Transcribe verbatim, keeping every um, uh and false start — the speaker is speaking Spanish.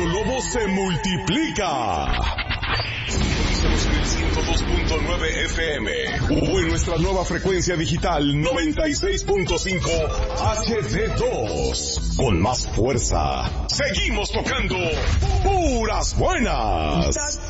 Lobo se multiplica. Estamos en el ciento dos punto nueve F M o en nuestra nueva frecuencia digital noventa y seis punto cinco H D dos. Con más fuerza, seguimos tocando puras buenas.